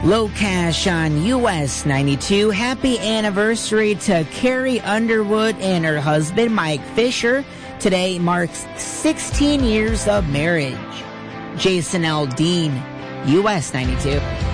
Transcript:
Low Cash on US 92. Happy anniversary to Carrie Underwood and her husband, Mike Fisher. Today marks 16 years of marriage. Jason Aldean, US 92.